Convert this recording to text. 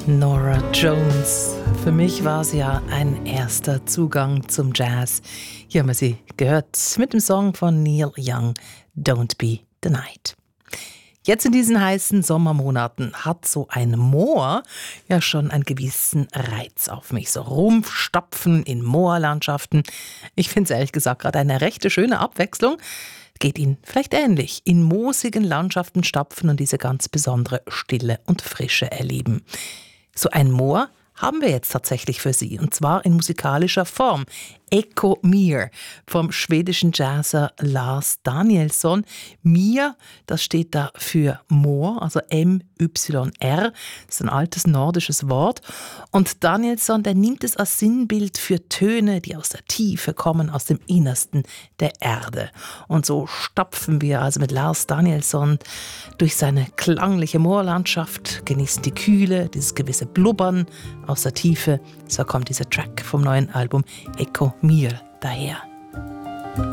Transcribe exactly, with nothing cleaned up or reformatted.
Norah Jones. Für mich war sie ja ein erster Zugang zum Jazz. Hier haben wir sie gehört mit dem Song von Neil Young, Don't Be Denied. Jetzt in diesen heißen Sommermonaten hat so ein Moor ja schon einen gewissen Reiz auf mich. So rumstapfen in Moorlandschaften. Ich finde es ehrlich gesagt gerade eine recht schöne Abwechslung. Geht Ihnen vielleicht ähnlich. In moosigen Landschaften stapfen und diese ganz besondere Stille und Frische erleben. So ein Moor haben wir jetzt tatsächlich für Sie, und zwar in musikalischer Form. Echo Mir vom schwedischen Jazzer Lars Danielsson. Mir, das steht da für Moor, also M Y R. Das ist ein altes nordisches Wort. Und Danielsson, der nimmt es als Sinnbild für Töne, die aus der Tiefe kommen, aus dem Innersten der Erde. Und so stapfen wir also mit Lars Danielsson durch seine klangliche Moorlandschaft, genießen die Kühle, dieses gewisse Blubbern aus der Tiefe. So kommt dieser Track vom neuen Album Echo Mir daher.